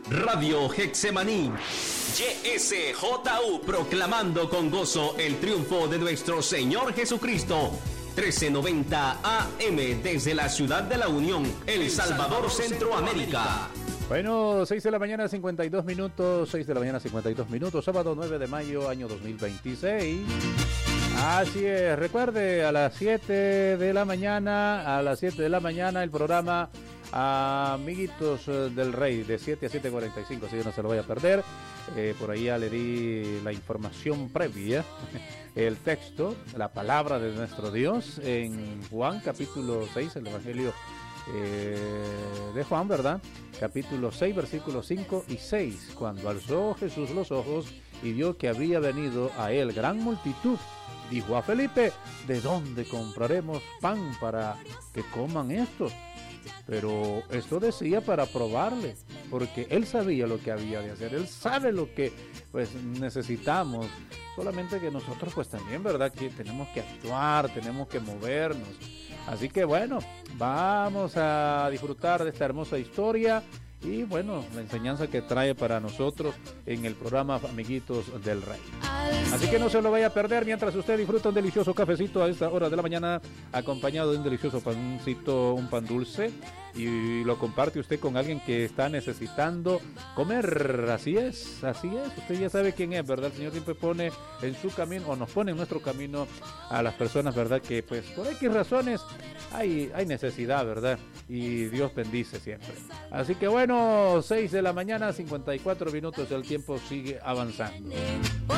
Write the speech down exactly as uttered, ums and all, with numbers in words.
Radio Getsemaní, Y S J U, proclamando con gozo el triunfo de nuestro Señor Jesucristo. trece noventa A M desde la ciudad de la Unión, El Salvador, Centroamérica. Bueno, seis de la mañana, cincuenta y dos minutos, seis de la mañana, cincuenta y dos minutos, sábado nueve de mayo, año dos mil veintiséis. Así es, recuerde, a las siete de la mañana, a las siete de la mañana, el programa Amiguitos del Rey, de siete a siete cuarenta y cinco, así que no se lo vaya a perder. Eh, por ahí ya le di la información previa, el texto, la palabra de nuestro Dios en Juan capítulo seis, el Evangelio eh, de Juan, ¿verdad? Capítulo seis, versículos cinco y seis. Cuando alzó Jesús los ojos y vio que había venido a él gran multitud, dijo a Felipe: ¿de dónde compraremos pan para que coman estos? Pero esto decía para probarle, porque él sabía lo que había de hacer, él sabe lo que pues necesitamos, solamente que nosotros pues también, ¿verdad?, que tenemos que actuar, tenemos que movernos. Así que bueno, vamos a disfrutar de esta hermosa historia y bueno, la enseñanza que trae para nosotros en el programa Amiguitos del Rey. Así que no se lo vaya a perder mientras usted disfruta un delicioso cafecito a esta hora de la mañana, acompañado de un delicioso pancito, un pan dulce, y lo comparte usted con alguien que está necesitando comer. Así es, así es. Usted ya sabe quién es, ¿verdad? El Señor siempre pone en su camino, o nos pone en nuestro camino a las personas, ¿verdad? Que pues por X razones hay, hay necesidad, ¿verdad? Y Dios bendice siempre. Así que bueno, seis de la mañana, cincuenta y cuatro minutos, el tiempo sigue avanzando.